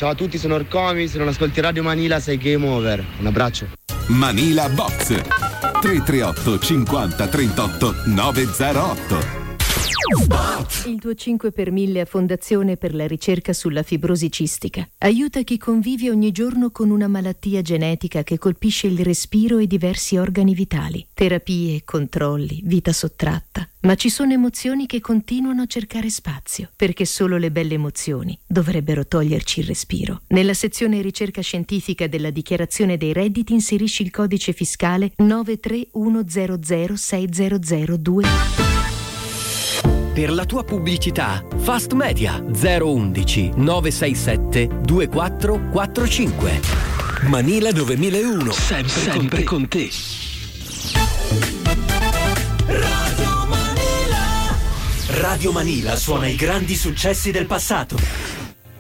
Ciao a tutti, sono Orcomi, se non ascolti Radio Manila sei game over. Un abbraccio. Manila Box 338 50 38 908. Il tuo 5 per 1000 a Fondazione per la ricerca sulla fibrosi cistica aiuta chi convive ogni giorno con una malattia genetica che colpisce il respiro e diversi organi vitali. Terapie, controlli, vita sottratta. Ma ci sono emozioni che continuano a cercare spazio, perché solo le belle emozioni dovrebbero toglierci il respiro. Nella sezione ricerca scientifica della dichiarazione dei redditi inserisci il codice fiscale 931006002. Per la tua pubblicità, Fast Media 011 967 2445. Manila 9001. Sempre con te. Radio Manila suona i grandi successi del passato.